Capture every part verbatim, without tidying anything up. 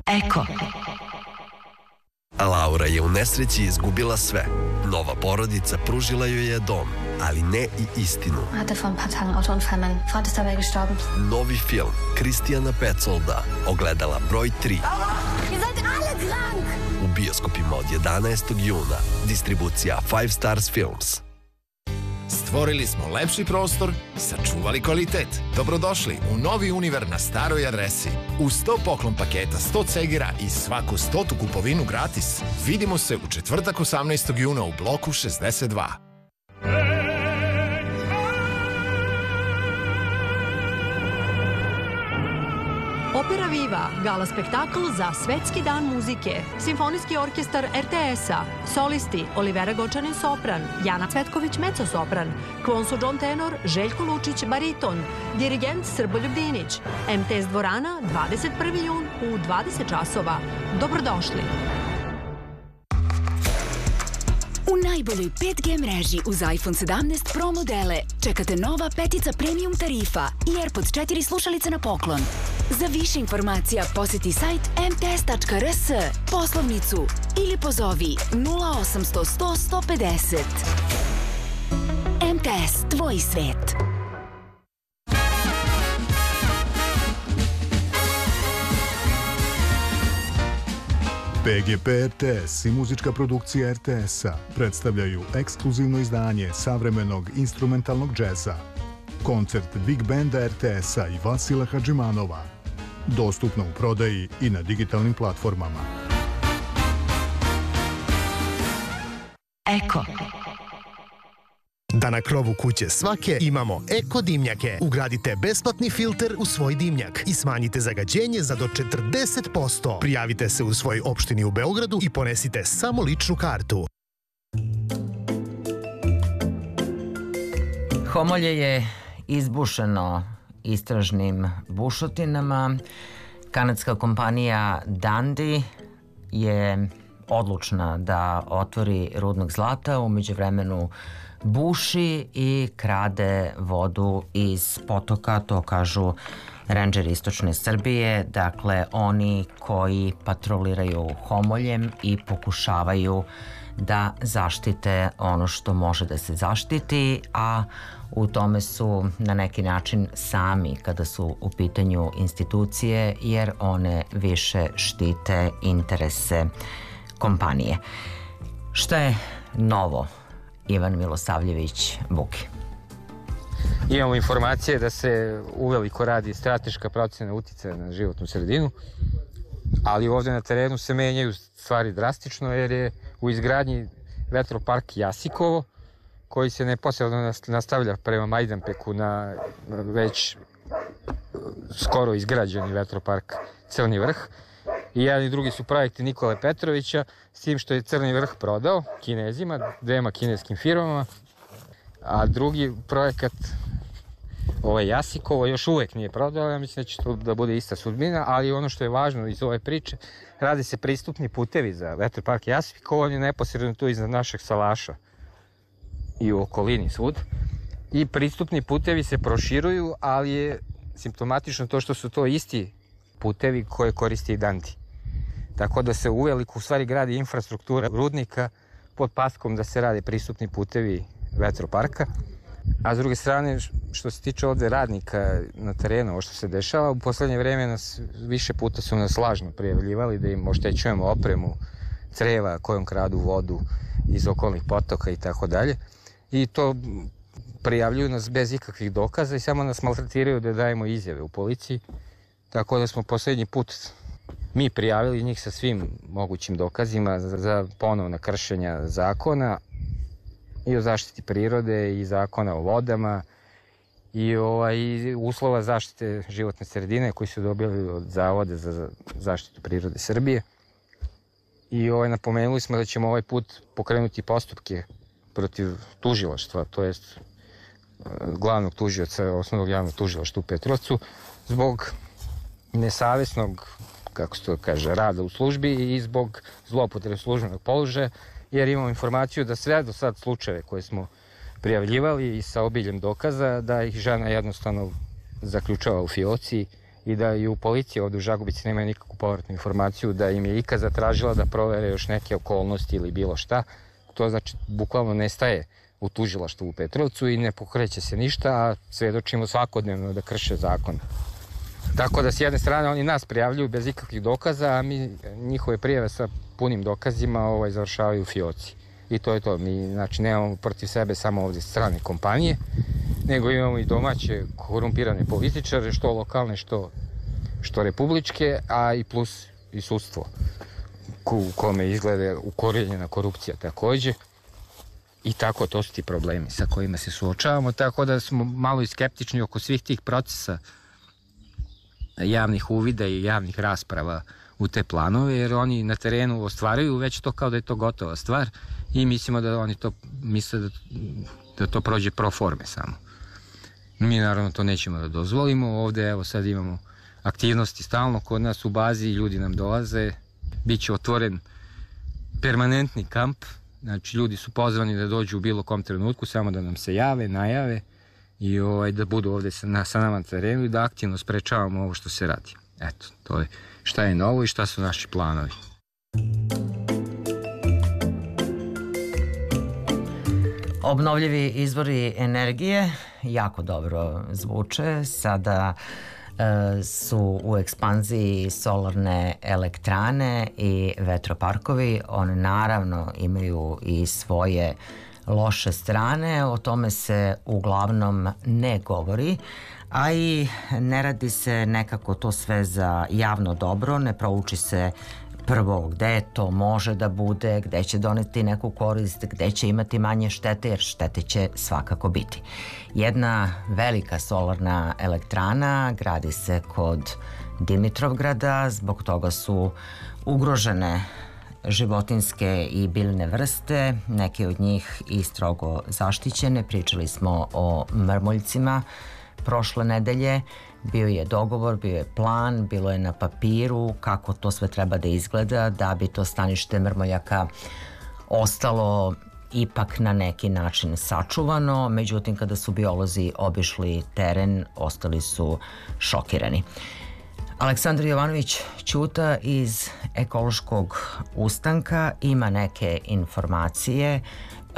Eko. Laura je u nesreći izgubila sve. Nova porodica pružila joj je dom, ali ne i istinu. Hatte vor ein paar Tagen Autounfall, mein Vater ist dabei gestorben. Novi film Kristijana Petsolda, Ogledala broj tri. Ihr seid alle krank! U bioskopima od jedanaestog juna. Distribucija Five Stars Films. Stvorili smo lepši prostor, sačuvali kvalitet. Dobrodošli u novi Univer na staroj adresi. U sto poklon paketa sto cegera i svaku stotu kupovinu gratis. Vidimo se u četvrtak osamnaestog juna u bloku šezdeset dva. Opera Viva, gala spektakl za Svetski dan muzike, Simfonijski orkestar er te es-a, solisti Olivera Gočanin sopran, Jana Cvetković mezzo-sopran, Kvonsu John tenor, Željko Lučić bariton, dirigent Srboljub Dinić, em te es dvorana, dvadeset prvi jun u dvadeset časova. Dobrodošli! U najboljoj pet ge mreži uz iPhone sedamnaest Pro modele čekate nova petica premium tarifa i AirPods četiri slušalice na poklon. Za više informacija poseti sajt em te es tačka er es, poslovnicu ili pozovi nula osamsto sto sto pedeset. em te es, tvoj svet. pe ge pe er te es i muzička produkcija er te es-a predstavljaju ekskluzivno izdanje savremenog instrumentalnog džeza. Koncert Big Banda er te es-a i Vasila Hadžimanova. Dostupno u prodaji i na digitalnim platformama. Eko. Da na krovu kuće svake imamo eko dimnjake. Ugradite besplatni filter u svoj dimnjak i smanjite zagađenje za do četrdeset posto. Prijavite se u svojoj opštini u Beogradu i ponesite samo ličnu kartu. Homolje je izbušeno istražnim bušotinama. Kanadska kompanija Dundee je odlučna da otvori rudnik zlata, u međuvremenu buši i krade vodu iz potoka, to kažu rendžeri istočne Srbije, dakle oni koji patroliraju Homoljem i pokušavaju da zaštite ono što može da se zaštiti, a u tome su na neki način sami kada su u pitanju institucije, jer one više štite interese kompanije. Šta je novo, Ivan Milosavljević Buki? Imamo informacije da se uveliko radi strateška procena uticaja na životnu sredinu, ali ovde na terenu se menjaju stvari drastično, jer je u izgradnji vetropark Jasikovo, koji se neposredno nastavlja prema Majdanpeku na već skoro izgrađeni vetropark Crni vrh. I jedan i drugi su projekti Nikole Petrovića, s tim što je Crni vrh prodao Kinezima, dvema kineskim firmama, a drugi projekat, ovaj Jasikovo, još uvek nije prodao. Ja mislim da će to da bude ista sudbina, ali ono što je važno iz ove priče, rade se pristupni putevi za vetropark Jasikovo, on je neposredno tu iznad našeg salaša i u okolini svud. I pristupni putevi se proširuju, ali je simptomatično to što su to isti putevi koje koristi i Dundee. Tako da se uveliko u stvari gradi infrastruktura rudnika pod paskom da se rade pristupni putevi vetroparka. A s druge strane, što se tiče ovde radnika na terenu, ovo što se dešava, u poslednje vreme nas više puta su nas lažno prijavljivali da im oštećujemo opremu, creva kojom kradu vodu iz okolnih potoka i tako dalje. I to prijavljuju nas bez ikakvih dokaza i samo nas maltretiraju da dajemo izjave u policiji. Tako da smo poslednji put mi prijavili njih sa svim mogućim dokazima za ponovna kršenja zakona i o zaštiti prirode i zakona o vodama i ovaj, uslova zaštite životne sredine koji su dobili od Zavoda za zaštitu prirode Srbije. I ovaj, napomenuli smo da ćemo ovaj put pokrenuti postupke protiv tužilaštva, to jest glavnog tužioca osnovnog javnog tužilaštva u Petrovcu, zbog nesavesnog, kako se to kaže, rada u službi i zbog zloupotrebe službenog položaja, jer imamo informaciju da sve do sad slučajeve koje smo prijavljivali i sa obiljem dokaza, da ih žena jednostavno zaključava u fioci i da i u policiji ovde u Žagubici nemaju nikakvu povratnu informaciju da im je ikad zatražila da provere još neke okolnosti ili bilo šta. To znači bukvalno nestaje u tužilaštvu u Petrovcu i ne pokreće se ništa, a svedočimo svakodnevno da krše zakon. Tako da s jedne strane oni nas prijavljuju bez ikakvih dokaza, a mi njihove prijave sa punim dokazima ovaj, završavaju u fioci. I to je to. Mi znači, nemamo protiv sebe samo ovdje strane kompanije, nego imamo i domaće korumpirane političare, što lokalne, što, što republičke, a i plus i sudstvo u kome izgleda ukorijenjena korupcija takođe. I tako, to su ti problemi sa kojima se suočavamo, tako da smo malo i skeptični oko svih tih procesa javnih uvida i javnih rasprava u te planove, jer oni na terenu ostvaraju već to kao da je to gotova stvar i mislimo da oni to misle da, da to prođe pro forme samo. Mi naravno to nećemo da dozvolimo. Ovde evo sad imamo aktivnosti stalno kod nas u bazi, ljudi nam dolaze, biće otvoren permanentni kamp, znači ljudi su pozvani da dođu u bilo kom trenutku, samo da nam se jave, najave i ovaj, da budu ovde sa, na, sa nama na terenu i da aktivno sprečavamo ovo što se radi. Eto, to je šta je novo i šta su naši planovi. Obnovljivi izvori energije jako dobro zvuče. Sada e, su u ekspanziji solarne elektrane i vetroparkovi. One naravno imaju i svoje loše strane, o tome se uglavnom ne govori, a i ne radi se nekako to sve za javno dobro, ne prouči se prvo gde to može da bude, gde će doneti neku korist, gde će imati manje štete, jer štete će svakako biti. Jedna velika solarna elektrana gradi se kod Dimitrovgrada, zbog toga su ugrožene životinske i biljne vrste, neke od njih i strogo zaštićene. Pričali smo o mrmuljcima prošle nedelje. Bio je dogovor, bio je plan, bilo je na papiru kako to sve treba da izgleda da bi to stanište mrmoljaka ostalo ipak na neki način sačuvano. Međutim, kada su biolozi obišli teren, ostali su šokirani. Aleksandar Jovanović Ćuta iz Ekološkog ustanka ima neke informacije e,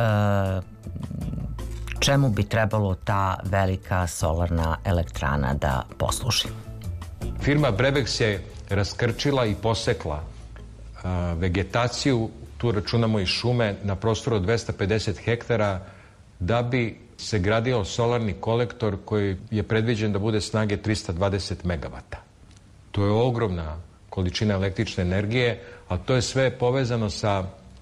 čemu bi trebalo ta velika solarna elektrana da posluži. Firma Brebex je raskrčila i posekla a, vegetaciju, tu računamo i šume, na prostoru od dvesta pedeset hektara da bi se gradio solarni kolektor koji je predviđen da bude snage trista dvadeset megavata. To je ogromna količina električne energije, a to je sve povezano sa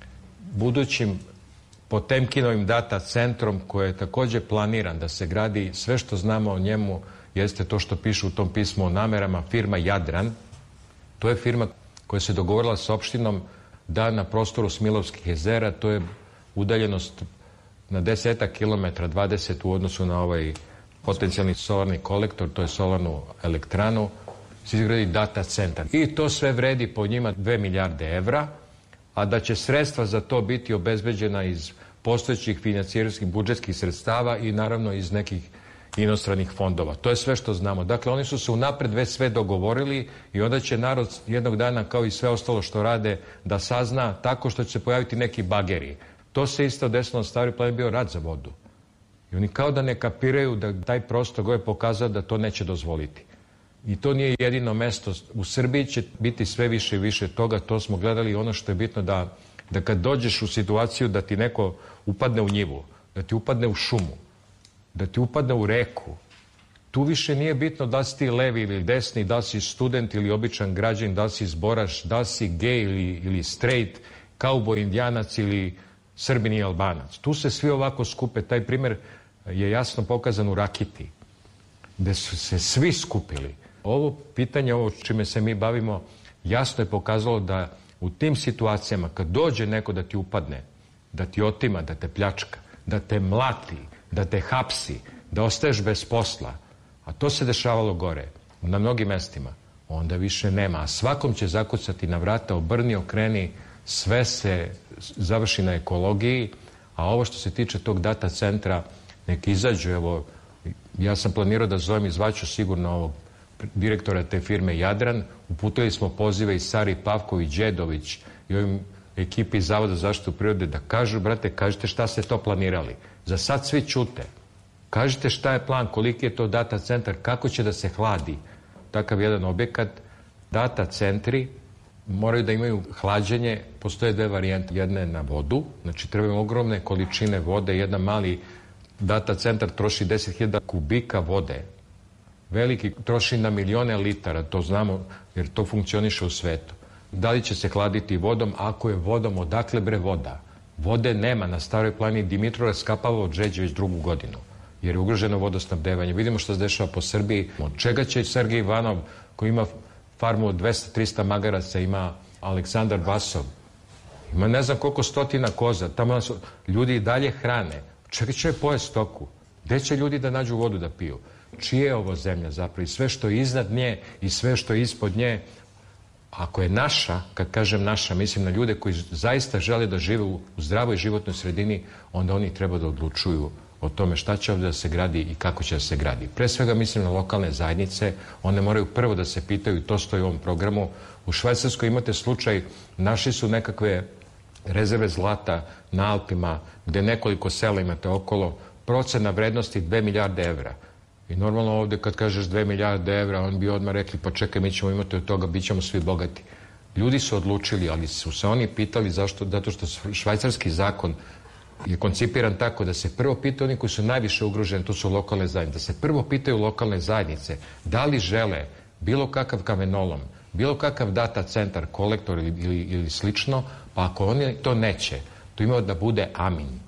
budućim Potemkinovim data centrom koji je takođe planiran da se gradi. Sve što znamo o njemu jeste to što piše u tom pismu o namerama firma Jadran. To je firma koja se dogovorila s opštinom da na prostoru Smilovskih jezera, to je udaljenost na desetak kilometara, dvadeset u odnosu na ovaj potencijalni solarni kolektor, to je solarnu elektranu, se izgradi data centar. I to sve vredi po njima dve milijarde evra, a da će sredstva za to biti obezbeđena iz postojećih finansijskih budžetskih sredstava i naravno iz nekih inostranih fondova. To je sve što znamo. Dakle, oni su se unapred već sve dogovorili i onda će narod jednog dana, kao i sve ostalo što rade, da sazna tako što će se pojaviti neki bageri. To se isto desilo na Staroj planini, bio rat za vodu. I oni kao da ne kapiraju da taj prostor koji je pokazao da to neće dozvoliti. I to nije jedino mesto. U Srbiji će biti sve više i više toga. To smo gledali. Ono što je bitno da, da kad dođeš u situaciju da ti neko upadne u njivu, da ti upadne u šumu, da ti upadne u reku, tu više nije bitno da si ti levi ili desni, da si student ili običan građanin, da si zboraš, da si gej ili, ili straight, kauboj, indijanac ili Srbin i Albanac. Tu se svi ovako skupe. Taj primer je jasno pokazan u Rakiti, gde su se svi skupili. Ovo pitanje, ovo čime se mi bavimo, jasno je pokazalo da u tim situacijama kad dođe neko da ti upadne, da ti otima, da te pljačka, da te mlati, da te hapsi, da ostaješ bez posla, a to se dešavalo gore, na mnogim mestima, onda više nema. A svakom će zakucati na vrata, obrni, okreni, sve se završi na ekologiji, a ovo što se tiče tog data centra, nek izađu, evo, ja sam planirao da zovem i zvaću sigurno ovog direktora te firme Jadran, uputili smo pozive i Sari Pavković-Đedović i ovim ekipi Zavoda za zaštitu prirode da kažu, brate, kažite šta ste to planirali. Za sad svi ćute. Kažite šta je plan, koliki je to data centar, kako će da se hladi takav jedan objekat. Data centri moraju da imaju hlađenje, postoje dve varijante. Jedna je na vodu, znači trebaju ogromne količine vode, jedan mali data centar troši deset hiljada kubika vode. Veliki troši na milione litara, to znamo jer to funkcioniše u svetu. Da li će se hladiti vodom? Ako je vodom, odakle bre voda? Vode nema na Staroj planini. Dimitrov Raskapava od žeđe već drugu godinu, jer je ugroženo vodosnabdevanje. Vidimo što se dešava po Srbiji. Od čega će Sergej Ivanov, koji ima farmu od dvesta trista magaraca, ima Aleksandar Basov, ima ne znam koliko stotina koza, tamo ljudi i dalje hrane. Od čega će pojesti stoku? Gde će ljudi da nađu vodu da piju? Čije je ovo zemlja zapravo? I sve što je iznad nje i sve što je ispod nje, ako je naša, kad kažem naša, mislim na ljude koji zaista žele da žive u zdravoj životnoj sredini, onda oni treba da odlučuju o tome šta će ovdje da se gradi i kako će da se gradi. Pre svega mislim na lokalne zajednice, one moraju prvo da se pitaju, to stoji u ovom programu. U Švajcarskoj imate slučaj, našli su nekakve rezerve zlata na Alpima, gde nekoliko sela imate okolo, procena vrednosti dve milijarde evra. I normalno ovdje kad kažeš dve milijarde evra, on bi odmah rekli, pa čekaj, mi ćemo imati od toga, bit ćemo svi bogati. Ljudi su odlučili, ali su se oni pitali zašto, zato što švajcarski zakon je koncipiran tako da se prvo pitaju oni koji su najviše ugroženi, to su lokalne zajednice, da se prvo pitaju lokalne zajednice da li žele bilo kakav kamenolom, bilo kakav data centar, kolektor ili, ili, ili slično, pa ako oni to neće, to ima da bude amin.